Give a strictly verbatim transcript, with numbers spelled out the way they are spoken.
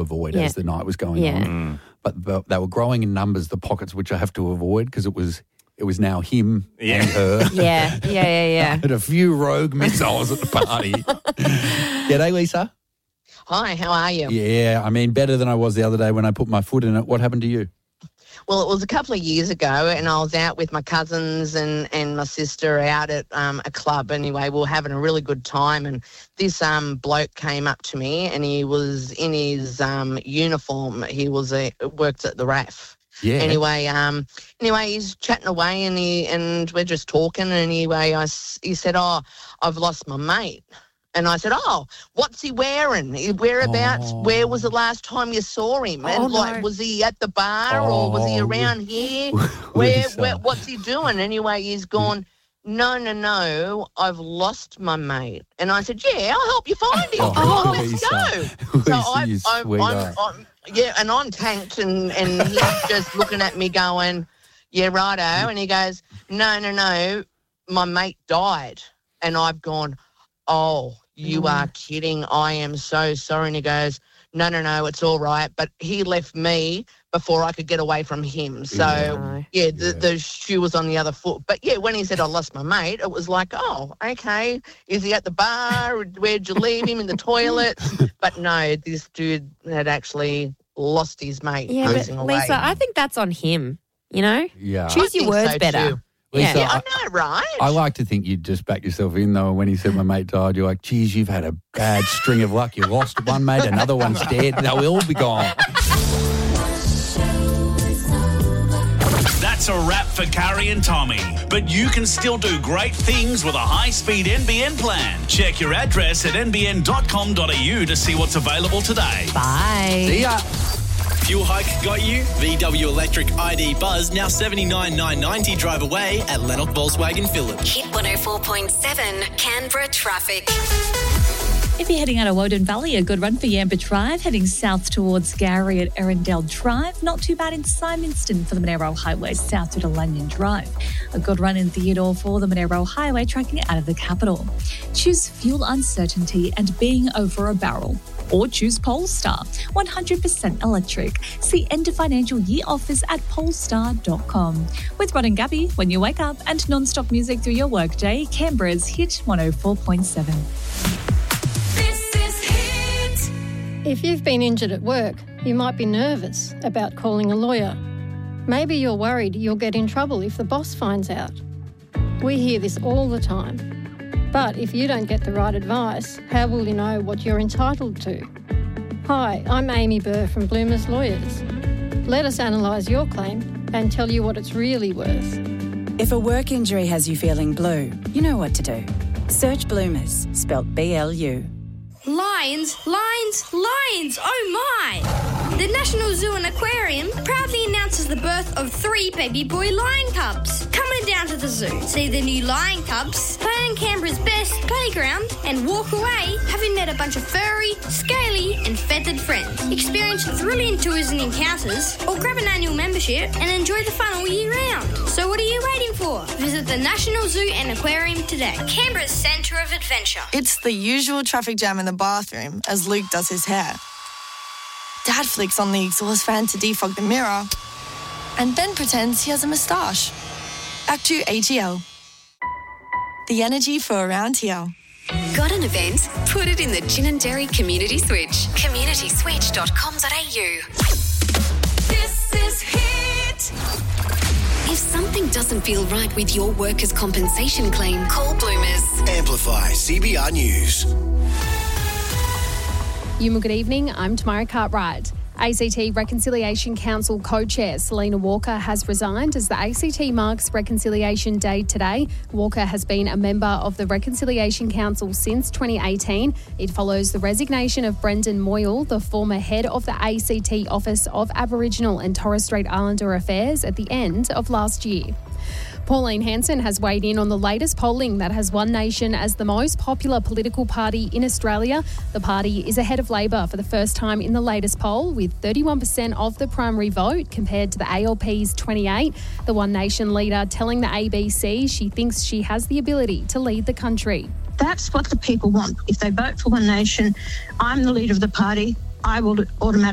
avoid Yeah. as the night was going Yeah. on. Mm. But, but they were growing in numbers, the pockets which I have to avoid because it was it was now him Yeah. and her. Yeah, yeah, yeah, yeah. Had a few rogue missiles at the party. G'day, Lisa. Hi, how are you? Yeah, I mean, better than I was the other day when I put my foot in it. What happened to you? Well, it was a couple of years ago, and I was out with my cousins and, and my sister out at um, a club. Anyway, we were having a really good time, and this um, bloke came up to me, and he was in his um, uniform. He was a, worked at the R A F. Yeah. Anyway, um, anyway, he's chatting away, and he and we're just talking. And anyway, I s- he said, "Oh, I've lost my mate." And I said, "Oh, what's he wearing? Whereabouts? Oh. Where was the last time you saw him? And Oh, like, no. was he at the bar or was he Oh, around here? Where, Lisa. where? What's he doing?" Anyway, he's gone. No, no, no, I've lost my mate. And I said, "Yeah, I'll help you find him. Oh, Oh, let's Lisa. go." Lisa, So I, you I'm, I'm, sweetheart. I'm, yeah, and I'm tanked, and, and he's just looking at me going, "Yeah, righto." And he goes, "No, no, no, my mate died." And I've gone, "Oh, you Mm. are kidding. I am so sorry." And he goes, "No, no, no, it's all right." But he left me before I could get away from him. So, No. yeah, the, Yeah. the shoe was on the other foot. But, yeah, when he said I lost my mate, it was like, oh, okay, is he at the bar? Where'd you leave him? In the toilet? But no, this dude had actually lost his mate Yeah, losing but away. Lisa, I think that's on him, you know? Yeah. Choose I your think words so better. too. Lisa, Yeah, I, I know, right? I like to think you'd just back yourself in, though. When he said my mate died, you're like, geez, you've had a bad string of luck. You lost one mate, another one's dead. They'll all be gone. That's a wrap for Carrie and Tommy. But you can still do great things with a high-speed N B N plan. Check your address at n b n dot com dot a u to see what's available today. Bye. See ya. Fuel hike got you? V W Electric I D Buzz now seventy-nine nine ninety drive away at Lennox Volkswagen Phillip. Hit one oh four point seven Canberra traffic. If you're heading out of Woden Valley, a good run for Yamba Drive. Heading south towards Gowrie at Erindale Drive. Not too bad in Symonston for the Monaro Highway, south to Lanyon Drive. A good run in Theodore for the Monaro Highway, tracking out of the capital. Choose fuel uncertainty and being over a barrel. Or choose Polestar, one hundred percent electric. See end of financial year offers at polestar dot com. With Rod and Gabby, when you wake up, and non-stop music through your workday, Canberra's Hit one oh four point seven. This is Hit. If you've been injured at work, you might be nervous about calling a lawyer. Maybe you're worried you'll get in trouble if the boss finds out. We hear this all the time. But if you don't get the right advice, how will you know what you're entitled to? Hi, I'm Amy Burr from Bloomers Lawyers. Let us analyse your claim and tell you what it's really worth. If a work injury has you feeling blue, you know what to do. Search Bloomers, spelt B L U. Lions, lions, lions, oh my! The National Zoo and Aquarium proudly announces the birth of three baby boy lion cubs. Come on down to the zoo, see the new lion cubs, play on Canberra's best playground, and walk away having met a bunch of furry, scaly, and feathered friends. Experience thrilling tours and encounters, or grab an annual membership and enjoy the fun all year round. So what are you waiting for? Visit the National Zoo and Aquarium today. Canberra's centre of adventure. It's the usual traffic jam in the bathroom as Luke does his hair. Dad flicks on the exhaust fan to defog the mirror and then pretends he has a moustache. Act two A T L. The energy for around here. Got an event? Put it in the Gin and Dairy Community Switch. community switch dot com dot a u. This is Hit. If something doesn't feel right with your workers' compensation claim, call Bloomers. Amplify C B R News. Yuma, good evening. I'm Tamara Cartwright. A C T Reconciliation Council co-chair Selena Walker has resigned as the A C T marks Reconciliation Day today. Walker has been a member of the Reconciliation Council since twenty eighteen. It follows the resignation of Brendan Moyle, the former head of the A C T Office of Aboriginal and Torres Strait Islander Affairs, at the end of last year. Pauline Hanson has weighed in on the latest polling that has One Nation as the most popular political party in Australia. The party is ahead of Labor for the first time in the latest poll, with thirty-one percent of the primary vote compared to the A L P's twenty-eight. The One Nation leader telling the A B C she thinks she has the ability to lead the country. That's what the people want. If they vote for One Nation, I'm the leader of the party. I will automatically